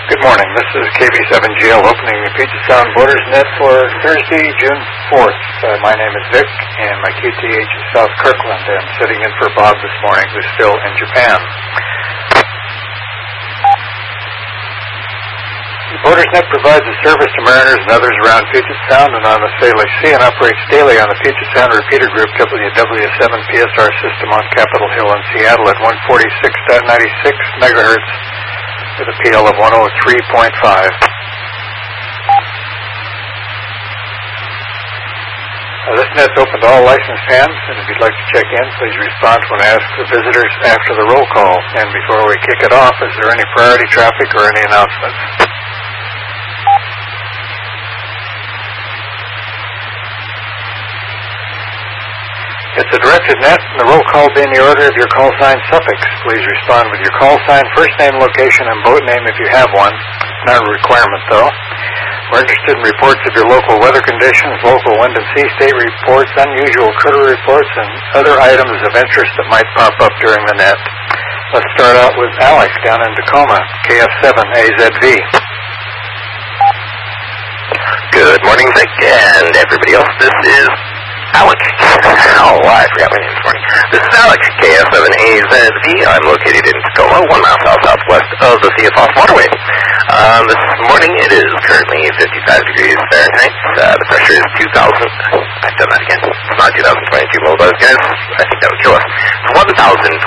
Good morning. This is KB7GL opening the Puget Sound Borders Net for Thursday, June 4th. My name is Vic, and my QTH is South Kirkland. I'm sitting in for Bob this morning, who's still in Japan. The Borders Net provides a service to mariners and others around Puget Sound and on the Salish Sea and operates daily on the Puget Sound repeater group WW7PSR system on Capitol Hill in Seattle at 146.96 megahertz. With a PL of 103.5. This net's open to all licensed hams, and if you'd like to check in, please respond when asked for visitors after the roll call. And before we kick it off, is there any priority traffic or any announcements? It's a directed net, and the roll call will be in the order of your call sign suffix. Please respond with your call sign, first name, location, and boat name if you have one. It's not a requirement, though. We're interested in reports of your local weather conditions, local wind and sea state reports, unusual critter reports, and other items of interest that might pop up during the net. Let's start out with Alex down in Tacoma, KF7AZV. Good morning, Vic, and everybody else. This is Alex. Oh, I forgot my name this morning. This is Alex, KF7AZV. I'm located in Tacoma, 1 mile southwest of the CFOS waterway. This morning it is currently 55 degrees Fahrenheit. The pressure is 2,000. I've done that again. It's not 2022 millivolts, guys. I think that would kill us. It's 1,000.